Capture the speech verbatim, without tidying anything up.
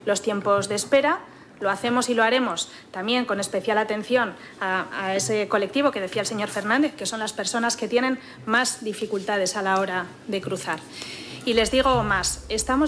los tiempos de espera. Lo hacemos y lo haremos también con especial atención a, a ese colectivo que decía el señor Fernández, que son las personas que tienen más dificultades a la hora de cruzar. Y les digo más, estamos